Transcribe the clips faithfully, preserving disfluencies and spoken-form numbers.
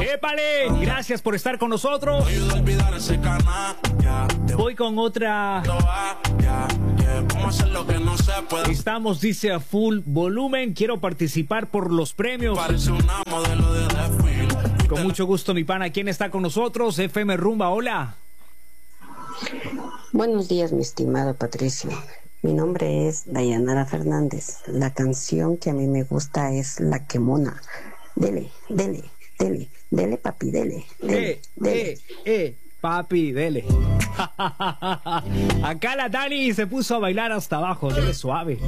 ¡Épale! Gracias por estar con nosotros. Voy con otra. Estamos, dice, a full volumen. Quiero participar por los premios. Con mucho gusto, mi pana. ¿Quién está con nosotros? F M Rumba, hola. Buenos días, mi estimado Patricio. Mi nombre es Dayanara Fernández. La canción que a mí me gusta es La Quemona. Dele, dele, dele, dele, papi, dele, dele, Eh, dele. eh, eh, papi, dele. Acá la Dani se puso a bailar hasta abajo, dele suave.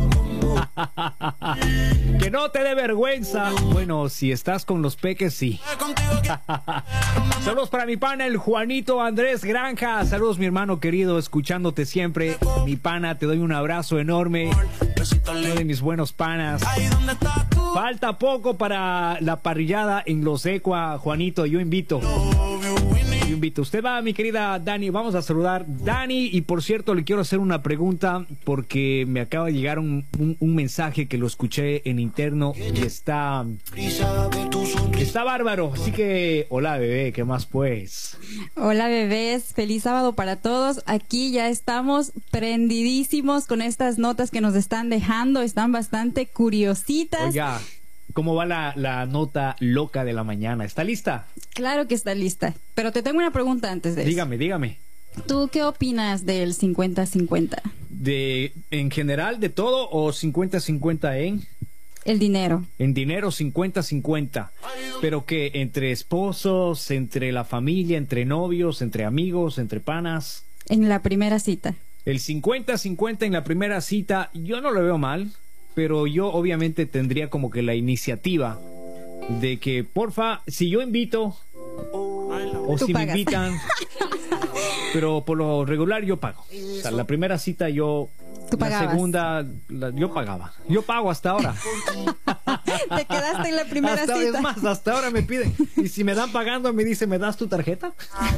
Que no te dé vergüenza. Bueno, si estás con los peques, sí. Saludos para mi pana, el Juanito Andrés Granja. Saludos, mi hermano querido, escuchándote siempre. Mi pana, te doy un abrazo enorme. Uno de mis buenos panas. Falta poco para la parrillada en Los Ecua, Juanito. Yo invito. Yo invito. Usted va, mi querida Dani. Vamos a saludar. Dani, y por cierto, le quiero hacer una pregunta porque me acaba de llegar un, un, un mensaje que lo escuché en interno y está. Está bárbaro. Así que, hola, bebé. ¿Qué más, pues? Hola, bebés. Feliz sábado para todos. Aquí ya estamos prendidísimos con estas notas que nos están dejando. Están bastante curiositas. Oiga, ¿cómo va la, la nota loca de la mañana? ¿Está lista? Claro que está lista. Pero te tengo una pregunta antes de eso. Dígame, dígame. ¿Tú qué opinas del cincuenta cincuenta? ¿De, en general de todo o cincuenta cincuenta en? El dinero. En dinero cincuenta cincuenta. ¿Pero qué? ¿Entre esposos, entre la familia, entre novios, entre amigos, entre panas? En la primera cita. El cincuenta cincuenta en la primera cita, yo no lo veo mal, pero yo obviamente tendría como que la iniciativa de que, porfa, si yo invito o Tú si pagas. me invitan, pero por lo regular yo pago. O sea, la primera cita yo, Tú la pagabas. segunda la- yo pagaba. Yo pago hasta ahora. Te quedaste en la primera Hasta, cita. es más, hasta ahora me piden. Y si me dan pagando, me dice, ¿me das tu tarjeta?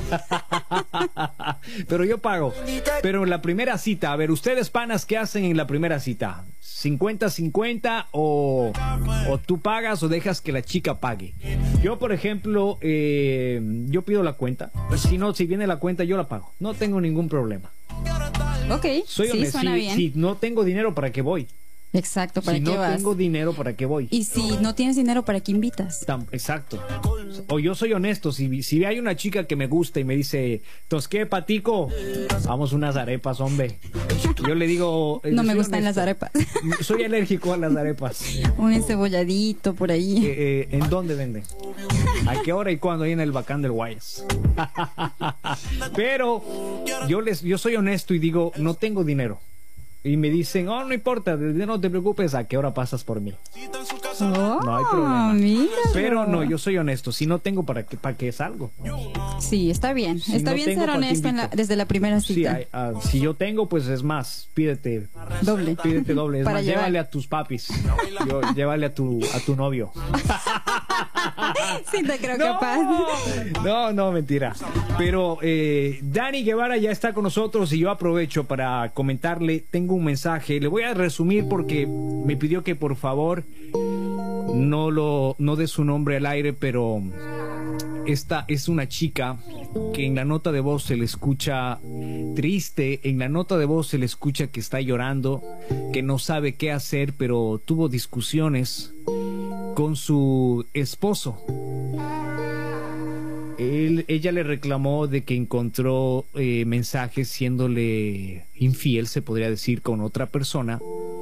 Pero yo pago. Pero en la primera cita, a ver, ustedes, panas, ¿qué hacen en la primera cita? ¿cincuenta cincuenta o, o tú pagas o dejas que la chica pague? Yo, por ejemplo, eh, yo pido la cuenta. Si no, si viene la cuenta, yo la pago. No tengo ningún problema. Ok, Soy sí, honesto. suena Si, bien. si no tengo dinero, ¿para qué voy? Exacto, ¿para Si qué no vas? tengo dinero, ¿para qué voy? Y si no tienes dinero, ¿para qué invitas? Tam- Exacto. O yo soy honesto, si, si hay una chica que me gusta y me dice, ¿tos qué, patico? Vamos unas arepas, hombre. Yo le digo... eh, No me soy gustan las honesto. arepas. Soy alérgico a las arepas. Un enceboladito por ahí. Eh, eh, ¿En dónde venden? ¿A qué hora y cuándo? Ahí en el Bacán del Guayas. Pero yo, les, yo soy honesto y digo, no tengo dinero. Y me dicen, oh, no importa, no te preocupes, ¿a qué hora pasas por mí? Oh, No hay problema. míralo. Pero no, yo soy honesto. Si no tengo, ¿para qué, para qué salgo? Sí, está bien. Si está no bien tengo, ser ¿para qué honesto en la- invito? desde la primera Sí, cita. hay- ah, si yo tengo, pues es más, pídete, Doble. pídete doble. Es Para más, llevar. llévale a tus papis. Yo, llévale a tu, a tu novio. Sí, te creo No, capaz. no, no, mentira. Pero eh, Dani Guevara ya está con nosotros y yo aprovecho para comentarle, tengo un mensaje, le voy a resumir porque me pidió que por favor no lo no dé su nombre al aire, pero esta es una chica que en la nota de voz se le escucha triste, en la nota de voz se le escucha que está llorando, que no sabe qué hacer, pero tuvo discusiones con su esposo. Él, ella le reclamó de que encontró eh, mensajes siéndole infiel, se podría decir, con otra persona.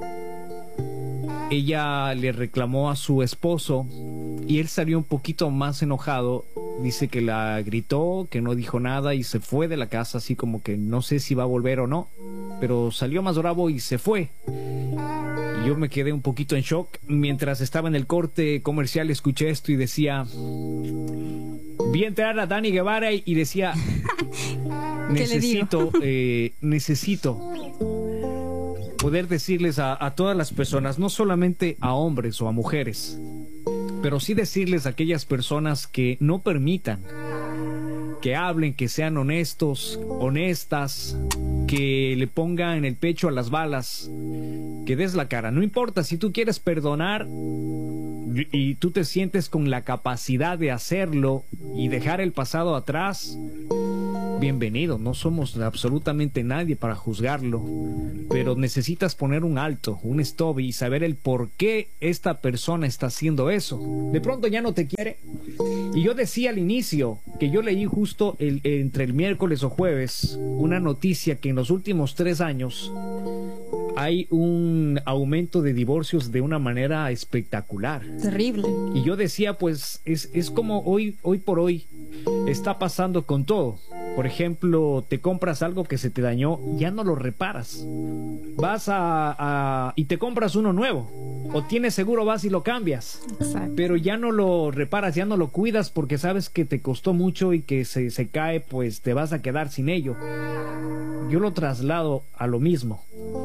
Ella le reclamó a su esposo y él salió un poquito más enojado. Dice que la gritó, que no dijo nada y se fue de la casa, así como que no sé si va a volver o no, pero salió más bravo y se fue. Y yo me quedé un poquito en shock. Mientras estaba en el corte comercial escuché esto y decía, vi entrar a Dani Guevara y decía, ¿Qué le digo? necesito, eh, necesito poder decirles a, a todas las personas, no solamente a hombres o a mujeres, pero sí decirles a aquellas personas que no permitan que hablen, que sean honestos, honestas, que le pongan el pecho a las balas, que des la cara. No importa, si tú quieres perdonar, y tú te sientes con la capacidad de hacerlo y dejar el pasado atrás, bienvenido. No somos absolutamente nadie para juzgarlo, pero necesitas poner un alto, un stop y saber el por qué esta persona está haciendo eso. De pronto ya no te quiere. Y yo decía al inicio que yo leí justo el, entre el miércoles o jueves una noticia que en los últimos tres años hay un aumento de divorcios de una manera espectacular. Terrible. Y yo decía, pues, es, es como hoy, hoy por hoy está pasando con todo. Por ejemplo, te compras algo que se te dañó, ya no lo reparas. Vas a, a y te compras uno nuevo. O tienes seguro, vas y lo cambias. Exacto. Pero ya no lo reparas, ya no lo cuidas porque sabes que te costó mucho y que se, se cae, pues te vas a quedar sin ello. Yo lo traslado a lo mismo.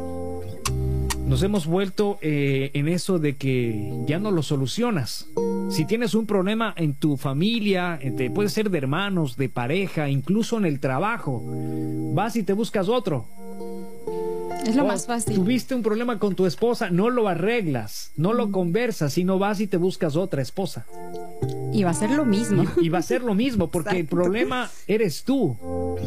Nos hemos vuelto eh, en eso de que ya no lo solucionas. Si tienes un problema en tu familia, te, puede ser de hermanos, de pareja, incluso en el trabajo, vas y te buscas otro. Es lo O más fácil. Tuviste un problema con tu esposa, no lo arreglas, no lo conversas, sino vas y te buscas otra esposa. Y va a ser lo mismo. Y, y va a ser lo mismo, porque Exacto. el problema eres tú.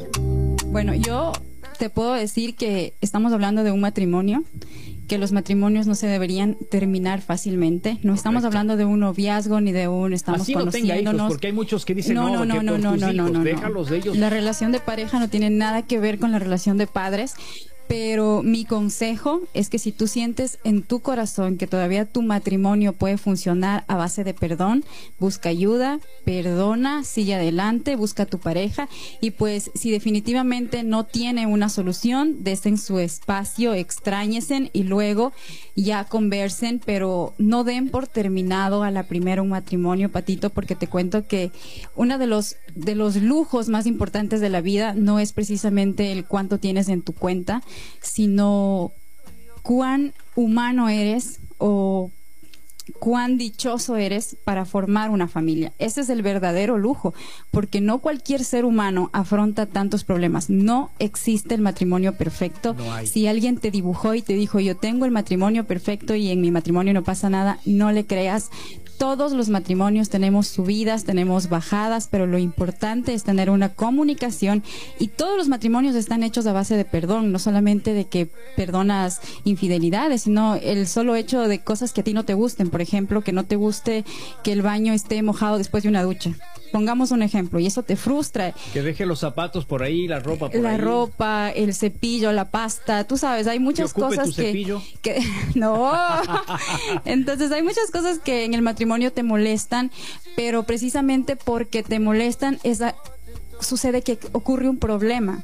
Bueno, yo te puedo decir que estamos hablando de un matrimonio, que los matrimonios no se deberían terminar fácilmente. No estamos Correcto. hablando de un noviazgo ni de un estamos Así no tenga hijos, conociéndonos. porque hay muchos que dicen no, no, no, que no, por no, tus no, hijos, no, no, déjalos de ellos. La relación de pareja no tiene nada que ver con la relación de padres. Pero mi consejo es que si tú sientes en tu corazón que todavía tu matrimonio puede funcionar a base de perdón, busca ayuda, perdona, sigue adelante, busca a tu pareja y pues si definitivamente no tiene una solución, desen su espacio, extrañesen y luego ya conversen, pero no den por terminado a la primera un matrimonio, Patito, porque te cuento que uno de los, de los lujos más importantes de la vida no es precisamente el cuánto tienes en tu cuenta, sino cuán humano eres o cuán dichoso eres para formar una familia. Ese es el verdadero lujo, porque no cualquier ser humano afronta tantos problemas. No existe el matrimonio perfecto. No hay. Si alguien te dibujó y te dijo, yo tengo el matrimonio perfecto y en mi matrimonio no pasa nada, no le creas. Todos los matrimonios tenemos subidas, tenemos bajadas, pero lo importante es tener una comunicación y todos los matrimonios están hechos a base de perdón, no solamente de que perdonas infidelidades, sino el solo hecho de cosas que a ti no te gusten. Por ejemplo, que no te guste que el baño esté mojado después de una ducha. Pongamos un ejemplo y eso te frustra. Que deje los zapatos por ahí, la ropa por La ahí. ropa, el cepillo, la pasta, tú sabes, hay muchas Que ocupe cosas tu que, cepillo. que no. Entonces hay muchas cosas que en el matrimonio te molestan, pero precisamente porque te molestan esa sucede que ocurre un problema.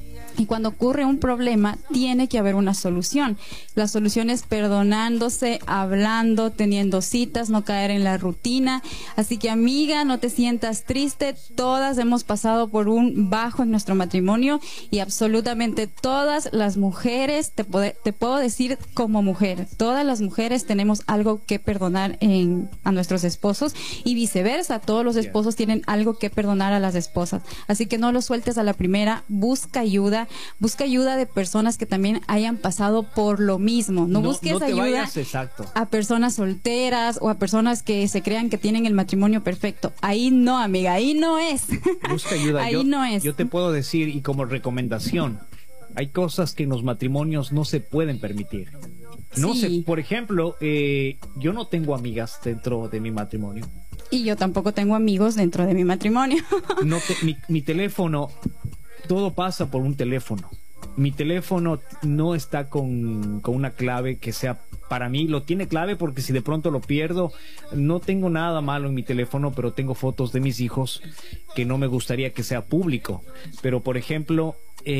Y cuando ocurre un problema, tiene que haber una solución. La solución es perdonándose, hablando, teniendo citas, no caer en la rutina. Así que, amiga, no te sientas triste. Todas hemos pasado por un bajo en nuestro matrimonio y absolutamente todas las mujeres, te, pode- te puedo decir como mujer, todas las mujeres tenemos algo que perdonar en, a nuestros esposos y viceversa. Todos los esposos tienen algo que perdonar a las esposas. Así que no lo sueltes a la primera, busca ayuda. Busca ayuda de personas que también hayan pasado por lo mismo. No, No- busques no te ayuda vayas, exacto. a personas solteras o a personas que se crean que tienen el matrimonio perfecto. Ahí no, amiga, ahí no es. Busca ayuda. Ahí yo, no es. yo te puedo decir, y como recomendación, hay cosas que en los matrimonios no se pueden permitir. No Sí. sé, por ejemplo, eh, yo no tengo amigas dentro de mi matrimonio. Y yo tampoco tengo amigos dentro de mi matrimonio. No te- mi, mi teléfono, todo pasa por un teléfono. Mi teléfono no está con, con una clave que sea para mí. Lo tiene clave porque si de pronto lo pierdo, no tengo nada malo en mi teléfono, pero tengo fotos de mis hijos que no me gustaría que sea público. Pero por ejemplo,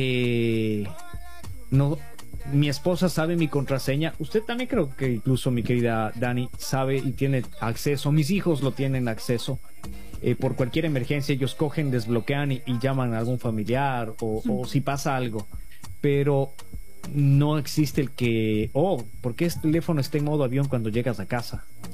eh, no, mi esposa sabe mi contraseña. Usted también, creo que incluso mi querida Dani sabe y tiene acceso. Mis hijos lo tienen acceso. Eh, por cualquier emergencia ellos cogen, desbloquean y, y llaman a algún familiar o, o si pasa algo, pero no existe el que, oh, ¿por qué este teléfono está en modo avión cuando llegas a casa?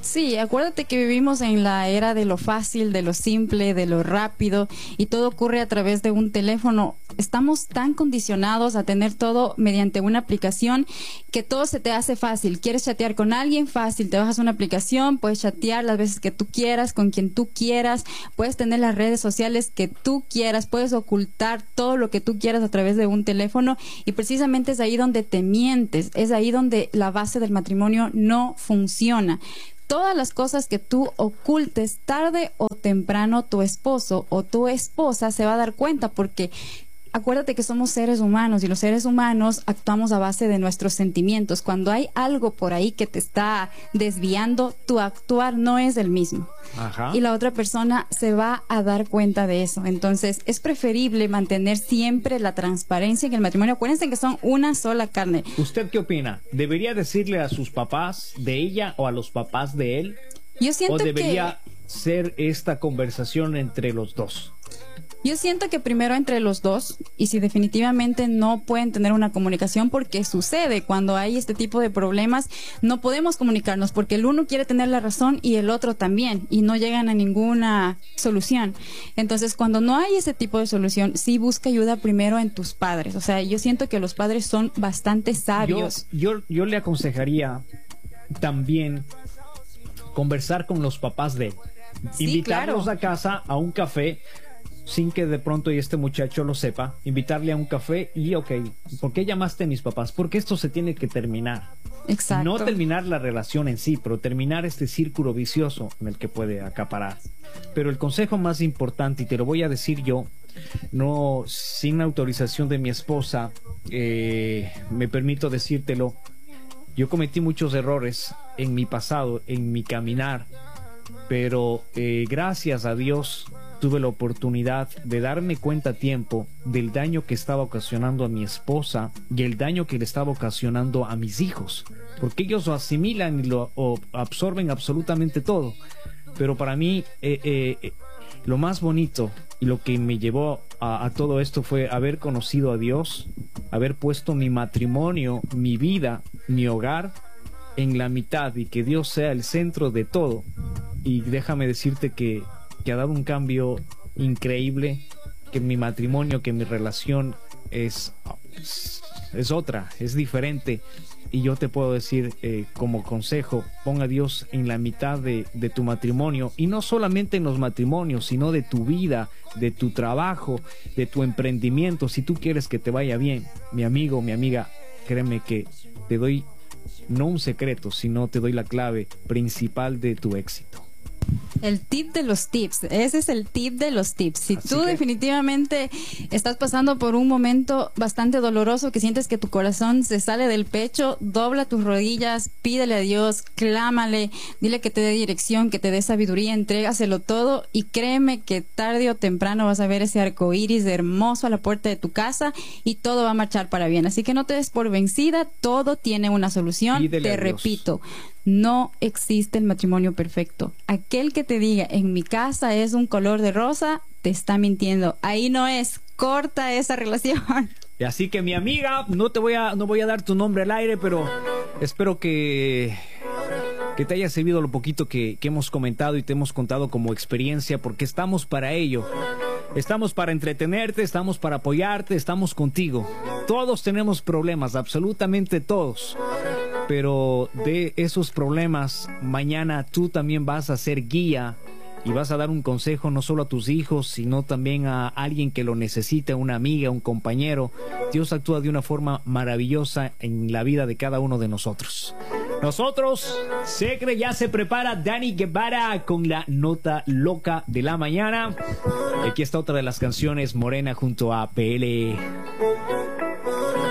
Sí, acuérdate que vivimos en la era de lo fácil, de lo simple, de lo rápido, y todo ocurre a través de un teléfono. Estamos tan condicionados a tener todo mediante una aplicación que todo se te hace fácil. ¿Quieres chatear con alguien? Fácil. Te bajas una aplicación, puedes chatear las veces que tú quieras, con quien tú quieras, puedes tener las redes sociales que tú quieras, puedes ocultar todo lo que tú quieras a través de un teléfono, y precisamente es ahí donde te mientes, es ahí donde la base del matrimonio no funciona. Todas las cosas que tú ocultes, tarde o temprano tu esposo o tu esposa se va a dar cuenta, porque acuérdate que somos seres humanos y los seres humanos actuamos a base de nuestros sentimientos. Cuando hay algo por ahí que te está desviando, tu actuar no es el mismo. Ajá. Y la otra persona se va a dar cuenta de eso. Entonces es preferible mantener siempre la transparencia en el matrimonio. Acuérdense que son una sola carne. ¿Usted qué opina? ¿Debería decirle a sus papás de ella o a los papás de él? Yo siento ¿O debería que... ser esta conversación entre los dos? Yo siento que primero entre los dos, y si definitivamente no pueden tener una comunicación, porque sucede cuando hay este tipo de problemas, no podemos comunicarnos porque el uno quiere tener la razón y el otro también, y no llegan a ninguna solución. Entonces, cuando no hay ese tipo de solución, sí busca ayuda primero en tus padres. O sea, yo siento que los padres son bastante sabios. Yo, yo, yo le aconsejaría también conversar con los papás de él, sí, invitarlos claro. a casa a un café, sin que de pronto este muchacho lo sepa, invitarle a un café y, ok, ¿por qué llamaste a mis papás? Porque esto se tiene que terminar. Exacto. No terminar la relación en sí, pero terminar este círculo vicioso en el que puede acaparar. Pero el consejo más importante, y te lo voy a decir yo, no sin autorización de mi esposa, eh, me permito decírtelo, yo cometí muchos errores en mi pasado, en mi caminar, pero eh, gracias a Dios tuve la oportunidad de darme cuenta a tiempo del daño que estaba ocasionando a mi esposa y el daño que le estaba ocasionando a mis hijos, porque ellos lo asimilan y lo o absorben absolutamente todo. Pero para mí eh, eh, lo más bonito y lo que me llevó a, a todo esto fue haber conocido a Dios, haber puesto mi matrimonio, mi vida, mi hogar en la mitad, y que Dios sea el centro de todo. Y déjame decirte que que ha dado un cambio increíble, que mi matrimonio, que mi relación es, es otra, es diferente. Y yo te puedo decir eh, como consejo, pon a Dios en la mitad de, de tu matrimonio, y no solamente en los matrimonios, sino de tu vida, de tu trabajo, de tu emprendimiento. Si tú quieres que te vaya bien, mi amigo, mi amiga, créeme que te doy no un secreto, sino te doy la clave principal de tu éxito. El tip de los tips, ese es el tip de los tips. Si Así tú que... definitivamente estás pasando por un momento bastante doloroso, que sientes que tu corazón se sale del pecho, dobla tus rodillas, pídele a Dios, clámale, dile que te dé dirección, que te dé sabiduría, entrégaselo todo, y créeme que tarde o temprano vas a ver ese arco iris hermoso a la puerta de tu casa y todo va a marchar para bien. Así que no te des por vencida, todo tiene una solución. Pídele te repito, no existe el matrimonio perfecto. Aquel que te diga en mi casa es un color de rosa, te está mintiendo. Ahí no es. Corta esa relación. Y así que, mi amiga, no te voy a no voy a dar tu nombre al aire, pero espero que que te haya servido lo poquito que, que hemos comentado y te hemos contado como experiencia, porque estamos para ello. Estamos para entretenerte, estamos para apoyarte, estamos contigo. Todos tenemos problemas, absolutamente todos. Pero de esos problemas, mañana tú también vas a ser guía y vas a dar un consejo no solo a tus hijos, sino también a alguien que lo necesite, una amiga, un compañero. Dios actúa de una forma maravillosa en la vida de cada uno de nosotros. Nosotros, Secre, ya se prepara Dani Guevara con la nota loca de la mañana. Aquí está otra de las canciones, Morena junto a P L.